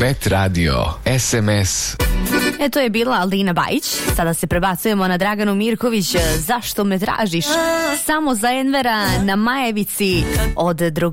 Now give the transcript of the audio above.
Met Radio, SMS. To je bila Aldina Bajić. Sada se prebacujemo na Draganu Mirković. Zašto me tražiš? Samo za Envera na Majevici od drugara